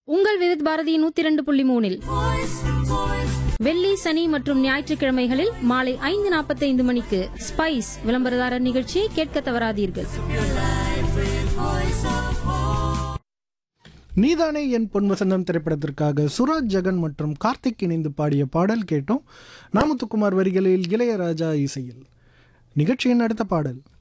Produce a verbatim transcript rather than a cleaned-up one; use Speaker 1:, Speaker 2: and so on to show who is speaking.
Speaker 1: உங்கள் விவித் பாரதி நூத்தி இரண்டு புள்ளி மூணில் வெள்ளி, சனி மற்றும் ஞாயிற்றுக்கிழமைகளில் மாலை ஐந்து நாற்பத்தி ஐந்து மணிக்கு ஸ்பைஸ் விளம்பரதாரர் நிகழ்ச்சியை கேட்க தவறாதீர்கள்.
Speaker 2: நீதானே என் பொன்வசந்தம் திரைப்படத்திற்காக சுராஜ் ஜெகன் மற்றும் கார்த்திக் இணைந்து பாடிய பாடல் கேட்டோம். நாமுத்துக்குமார் வரிகளில் இளையராஜா இசையில். நிகழ்ச்சியின் அடுத்த பாடல்